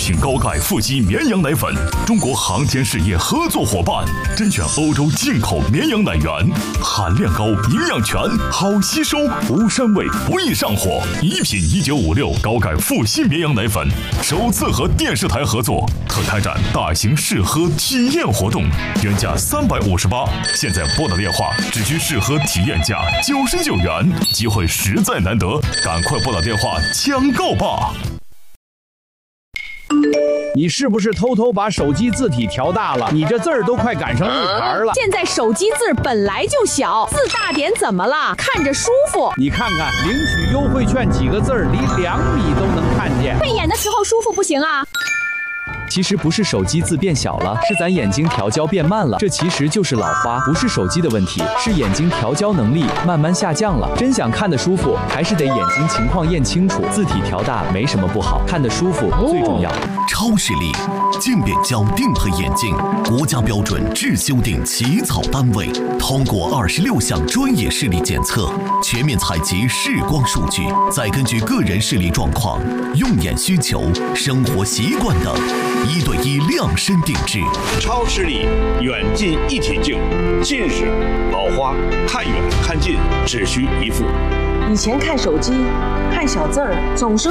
品高钙富硒绵羊奶粉，中国航天事业合作伙伴，甄选欧洲进口绵羊奶源，含量高，营养全，好吸收，无膻味，不易上火。一品1956高钙富硒绵羊奶粉首次和电视台合作，特开展大型试喝体验活动，原价358，现在拨打电话只需试喝体验价99元，机会实在难得，赶快拨打电话抢购吧！ 你是不是偷偷把手机字体调大了？你这字儿都快赶上日牌了。 现在手机字本来就小，字大点怎么了？看着舒服。 你看看领取优惠券几个字儿，离2米都能看见。 背眼的时候舒服不行啊。 其实不是手机字变小了，是咱眼睛调焦变慢了。这其实就是老花，不是手机的问题，是眼睛调焦能力慢慢下降了。真想看得舒服，还是得眼睛情况验清楚。字体调大没什么不好，看得舒服最重要。 超视力渐变焦定配眼镜，国家标准制修订起草单位，通过26项专业视力检测，全面采集视光数据，再根据个人视力状况、用眼需求、生活习惯等，1对1量身定制。 超视力远近一体镜，近视、老花、看远看近只需一副。 以前看手机、看小字儿，总是